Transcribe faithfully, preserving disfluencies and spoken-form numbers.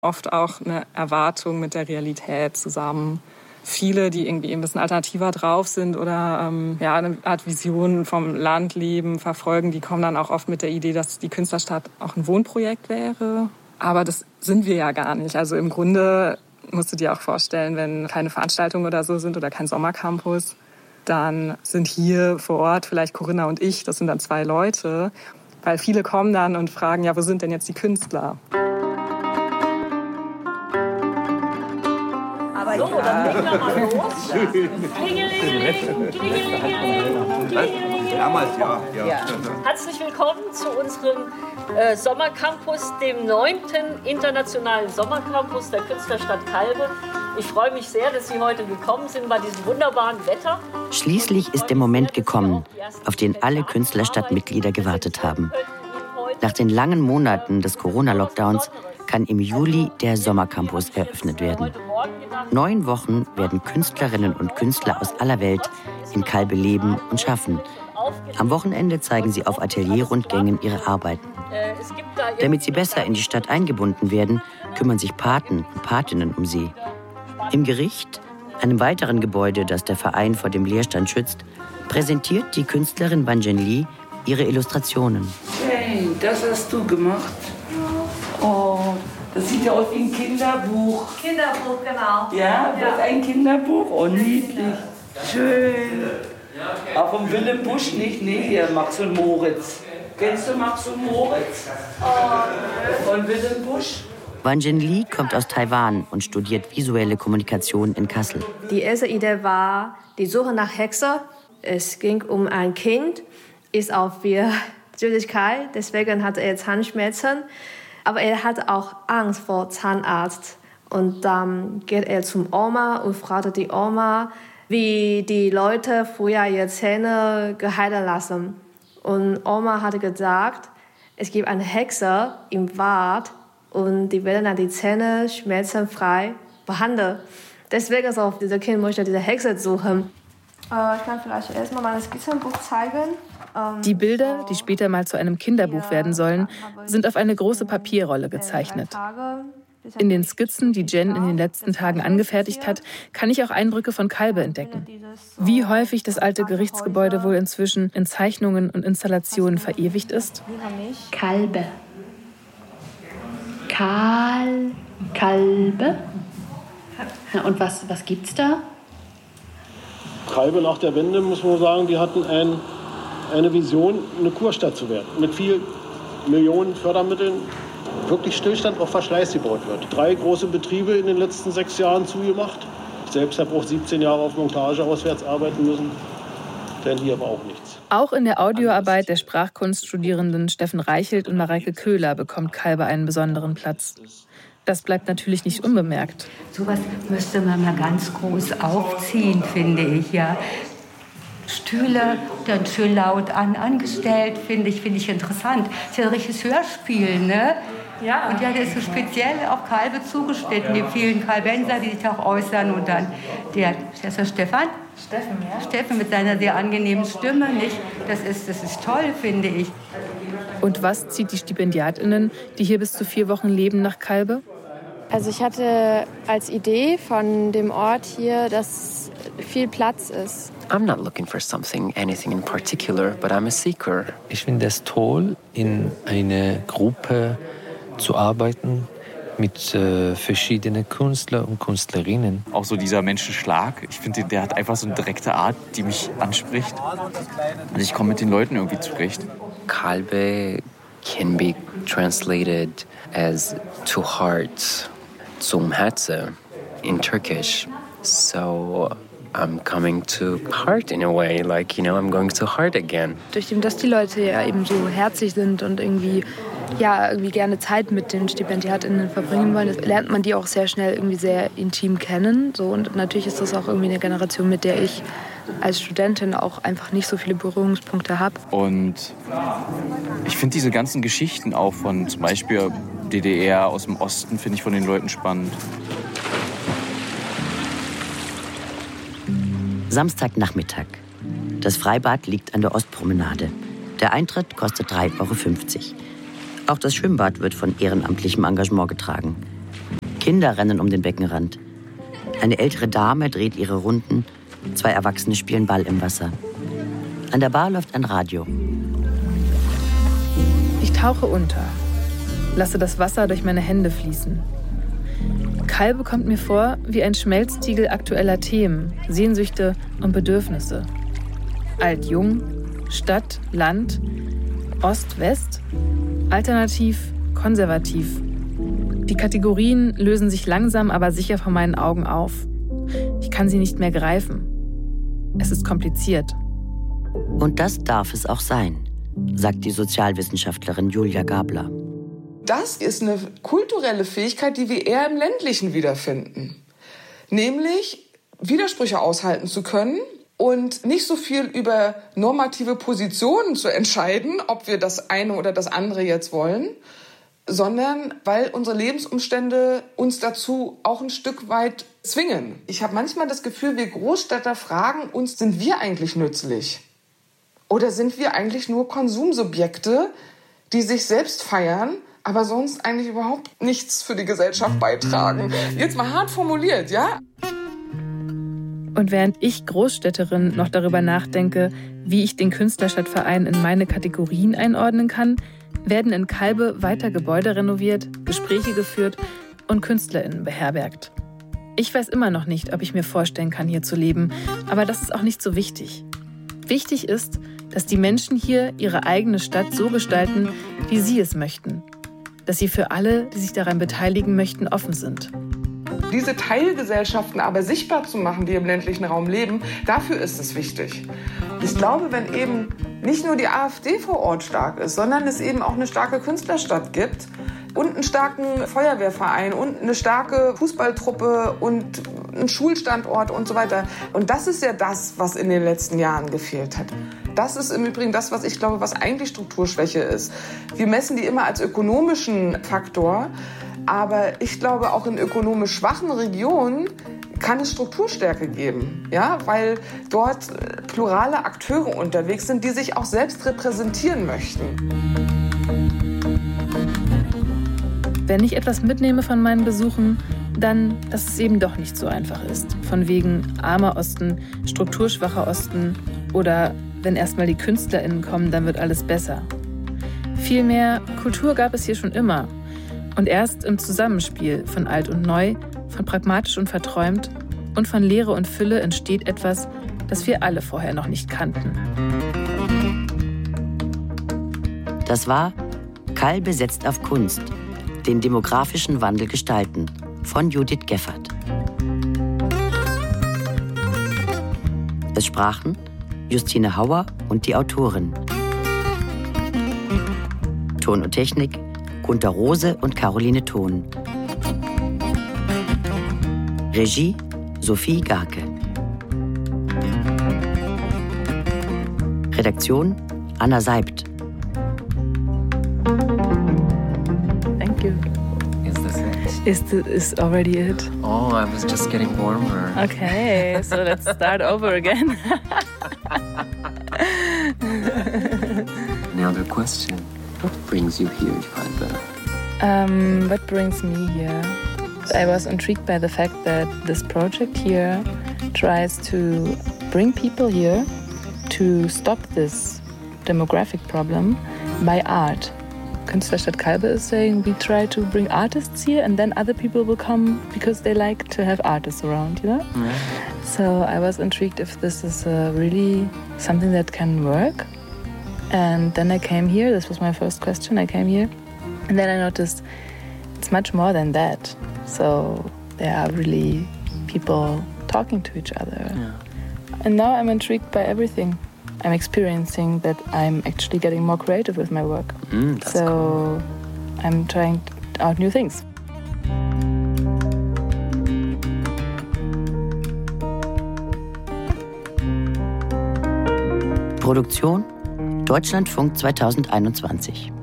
Oft auch eine Erwartung mit der Realität zusammen. Viele, die irgendwie ein bisschen alternativer drauf sind oder ähm, ja, eine Art Vision vom Landleben verfolgen, die kommen dann auch oft mit der Idee, dass die Künstlerstadt auch ein Wohnprojekt wäre. Aber das sind wir ja gar nicht. Also im Grunde musst du dir auch vorstellen, wenn keine Veranstaltungen oder so sind oder kein Sommercampus, dann sind hier vor Ort vielleicht Corinna und ich, das sind dann zwei Leute. Weil viele kommen dann und fragen, ja, wo sind denn jetzt die Künstler? So, dann legen wir mal los. Klingelingeling, klingelingeling, klingelingeling. Damals, ja, ja. Herzlich willkommen zu unserem äh, Sommercampus, dem neunten internationalen Sommercampus der Künstlerstadt Calbe. Ich freue mich sehr, dass Sie heute gekommen sind bei diesem wunderbaren Wetter. Schließlich ist der Moment gekommen, auf den alle Künstlerstadtmitglieder gewartet haben. Nach den langen Monaten des Corona-Lockdowns kann im Juli der Sommercampus eröffnet werden. Neun Wochen werden Künstlerinnen und Künstler aus aller Welt in Calbe leben und schaffen. Am Wochenende zeigen sie auf Atelierrundgängen ihre Arbeiten. Damit sie besser in die Stadt eingebunden werden, kümmern sich Paten und Patinnen um sie. Im Gericht, einem weiteren Gebäude, das der Verein vor dem Leerstand schützt, präsentiert die Künstlerin Wanjen Lee ihre Illustrationen. Hey, das hast du gemacht? Oh, das sieht ja aus wie ein Kinderbuch. Kinderbuch, genau. Ja, das ist ein Kinderbuch. Oh, niedlich. Schön. Auch vom Willem Busch nicht? Nee, hier, Max und Moritz. Kennst du Max und Moritz? Oh, von Willem Busch? Wanjen Lee kommt aus Taiwan und studiert visuelle Kommunikation in Kassel. Die erste Idee war die Suche nach Hexe. Es ging um ein Kind, ist auf Süßigkeit, deswegen hatte er Zahnschmerzen. Aber er hatte auch Angst vor Zahnarzt. Und dann geht er zum Oma und fragte die Oma, wie die Leute früher ihre Zähne geheilt lassen. Und Oma hatte gesagt, es gibt eine Hexe im Wald und die werden dann die Zähne schmerzenfrei behandeln. Deswegen so, dieser Kind möchte diese Hexe suchen. Äh, ich kann vielleicht erstmal mein Skizzenbuch zeigen. Die Bilder, die später mal zu einem Kinderbuch werden sollen, sind auf eine große Papierrolle gezeichnet. In den Skizzen, die Jen in den letzten Tagen angefertigt hat, kann ich auch Eindrücke von Calbe entdecken. Wie häufig das alte Gerichtsgebäude wohl inzwischen in Zeichnungen und Installationen verewigt ist? Calbe. Kal, Calbe. Und was, was gibt's da? Calbe nach der Wende, muss man sagen, die hatten ein eine Vision, eine Kurstadt zu werden. Mit vielen Millionen Fördermitteln wirklich Stillstand auf Verschleiß gebaut wird. Drei große Betriebe in den letzten sechs Jahren zugemacht. Ich selbst habe auch siebzehn Jahre auf Montage auswärts arbeiten müssen. Denn hier war auch nichts. Auch in der Audioarbeit der Sprachkunststudierenden Steffen Reichelt und Mareike Köhler bekommt Calbe einen besonderen Platz. Das bleibt natürlich nicht unbemerkt. Sowas müsste man mal ganz groß aufziehen, finde ich, ja. Stühle dann schön laut an, angestellt, finde ich, finde ich interessant. Das ist ja ein richtiges Hörspiel, ne? Ja. Und ja, der ist so speziell auf Calbe zugeschnitten, die vielen Calbenser, die sich da auch äußern. Und dann der, der ist der Stefan? Steffen, ja. Steffen mit seiner sehr angenehmen Stimme, nicht? Das ist, das ist toll, finde ich. Und was zieht die StipendiatInnen, die hier bis zu vier Wochen leben, nach Calbe? Also ich hatte als Idee von dem Ort hier, dass viel Platz ist. I'm not looking for something, anything in particular, but I'm a seeker. Ich finde es toll, in einer Gruppe zu arbeiten mit äh, verschiedenen Künstlern und Künstlerinnen. Auch so dieser Menschenschlag, ich finde, der hat einfach so eine direkte Art, die mich anspricht. Und ich komme mit den Leuten irgendwie zurecht. Calbe can be translated as to heart, zum Herzen in Turkish. So I'm coming to heart in a way, like, you know, I'm going to heart again. Durch dem, dass die Leute ja eben so herzlich sind und irgendwie, ja, irgendwie gerne Zeit mit den StipendiatInnen verbringen wollen, lernt man die auch sehr schnell irgendwie sehr intim kennen. So, und natürlich ist das auch irgendwie eine Generation, mit der ich als Studentin auch einfach nicht so viele Berührungspunkte habe. Und ich finde diese ganzen Geschichten auch von zum Beispiel D D R aus dem Osten, finde ich von den Leuten spannend. Samstagnachmittag. Das Freibad liegt an der Ostpromenade. Der Eintritt kostet drei Euro fünfzig. Auch das Schwimmbad wird von ehrenamtlichem Engagement getragen. Kinder rennen um den Beckenrand. Eine ältere Dame dreht ihre Runden. Zwei Erwachsene spielen Ball im Wasser. An der Bar läuft ein Radio. Ich tauche unter, lasse das Wasser durch meine Hände fließen. Kalbe kommt mir vor wie ein Schmelztiegel aktueller Themen, Sehnsüchte und Bedürfnisse. Alt-Jung, Stadt, Land, Ost, West, alternativ, konservativ. Die Kategorien lösen sich langsam, aber sicher vor meinen Augen auf. Ich kann sie nicht mehr greifen. Es ist kompliziert. Und das darf es auch sein, sagt die Sozialwissenschaftlerin Julia Gabler. Das ist eine kulturelle Fähigkeit, die wir eher im Ländlichen wiederfinden. Nämlich Widersprüche aushalten zu können und nicht so viel über normative Positionen zu entscheiden, ob wir das eine oder das andere jetzt wollen, sondern weil unsere Lebensumstände uns dazu auch ein Stück weit zwingen. Ich habe manchmal das Gefühl, wir Großstädter fragen uns, sind wir eigentlich nützlich? Oder sind wir eigentlich nur Konsumsubjekte, die sich selbst feiern, aber sonst eigentlich überhaupt nichts für die Gesellschaft beitragen? Jetzt mal hart formuliert, ja? Und während ich Großstädterin noch darüber nachdenke, wie ich den Künstlerstadtverein in meine Kategorien einordnen kann, werden in Kalbe weiter Gebäude renoviert, Gespräche geführt und KünstlerInnen beherbergt. Ich weiß immer noch nicht, ob ich mir vorstellen kann, hier zu leben, aber das ist auch nicht so wichtig. Wichtig ist, dass die Menschen hier ihre eigene Stadt so gestalten, wie sie es möchten. Dass sie für alle, die sich daran beteiligen möchten, offen sind. Diese Teilgesellschaften aber sichtbar zu machen, die im ländlichen Raum leben, dafür ist es wichtig. Ich glaube, wenn eben nicht nur die AfD vor Ort stark ist, sondern es eben auch eine starke Künstlerstadt gibt und einen starken Feuerwehrverein und eine starke Fußballtruppe und einen Schulstandort und so weiter. Und das ist ja das, was in den letzten Jahren gefehlt hat. Das ist im Übrigen das, was ich glaube, was eigentlich Strukturschwäche ist. Wir messen die immer als ökonomischen Faktor, aber ich glaube, auch in ökonomisch schwachen Regionen kann es Strukturstärke geben, ja, weil dort plurale Akteure unterwegs sind, die sich auch selbst repräsentieren möchten. Wenn ich etwas mitnehme von meinen Besuchen, dann, dass es eben doch nicht so einfach ist. Von wegen armer Osten, strukturschwacher Osten oder wenn erstmal die KünstlerInnen kommen, dann wird alles besser. Vielmehr, Kultur gab es hier schon immer. Und erst im Zusammenspiel von alt und neu, von pragmatisch und verträumt und von Leere und Fülle entsteht etwas, das wir alle vorher noch nicht kannten. Das war Kalbe setzt auf Kunst, den demografischen Wandel gestalten von Judith Geffert. Es sprachen Justine Hauer und die Autorin. Ton und Technik Gunter Rose und Caroline Thon. Regie Sophie Garke. Redaktion Anna Seibt. Thank you. Is this it? Is, the, is already it? Oh, I was just getting warmer. Okay, so let's start over again. Another question. What brings you here, Kalbe? Um, what brings me here? I was intrigued by the fact that this project here tries to bring people here to stop this demographic problem by art. Künstlerstadt Kalbe is saying we try to bring artists here and then other people will come because they like to have artists around, you know? Yeah. So I was intrigued if this is uh, really something that can work. And then I came here, this was my first question, I came here. And then I noticed it's much more than that. So there are really people talking to each other. Yeah. And now I'm intrigued by everything. I'm experiencing that I'm actually getting more creative with my work. Mm, that's so cool. I'm trying out new things. Produktion Deutschlandfunk zweitausendeinundzwanzig.